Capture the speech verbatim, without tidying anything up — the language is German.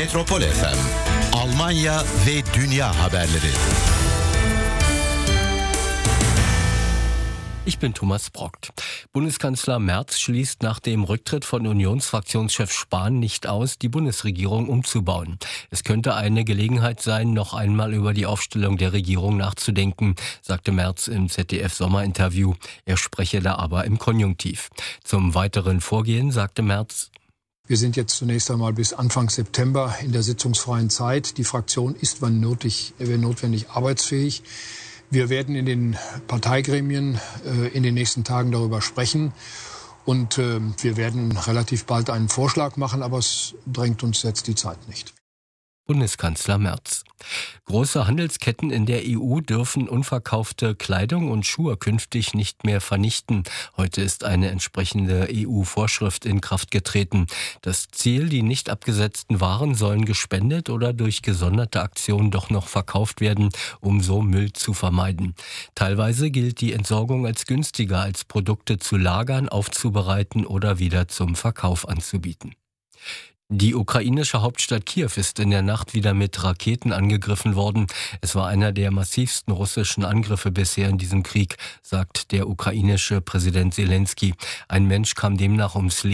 Metropol F M, Almanya ve Dünya haberleri. Ich bin Thomas Brockt. Bundeskanzler Merz schließt nach dem Rücktritt von Unionsfraktionschef Spahn nicht aus, die Bundesregierung umzubauen. Es könnte eine Gelegenheit sein, noch einmal über die Aufstellung der Regierung nachzudenken, sagte Merz im Z D F-Sommerinterview. Er spreche da aber im Konjunktiv. Zum weiteren Vorgehen sagte Merz: Wir sind jetzt zunächst einmal bis Anfang September in der sitzungsfreien Zeit. Die Fraktion ist, wann nötig, wenn notwendig, arbeitsfähig. Wir werden in den Parteigremien äh, in den nächsten Tagen darüber sprechen und äh, wir werden relativ bald einen Vorschlag machen, aber es drängt uns jetzt die Zeit nicht. Bundeskanzler Merz. Große Handelsketten in der E U dürfen unverkaufte Kleidung und Schuhe künftig nicht mehr vernichten. Heute ist eine entsprechende E U-Vorschrift in Kraft getreten. Das Ziel, die nicht abgesetzten Waren sollen gespendet oder durch gesonderte Aktionen doch noch verkauft werden, um so Müll zu vermeiden. Teilweise gilt die Entsorgung als günstiger, als Produkte zu lagern, aufzubereiten oder wieder zum Verkauf anzubieten. Die ukrainische Hauptstadt Kiew ist in der Nacht wieder mit Raketen angegriffen worden. Es war einer der massivsten russischen Angriffe bisher in diesem Krieg, sagt der ukrainische Präsident Selenskyj. Ein Mensch kam demnach ums Leben.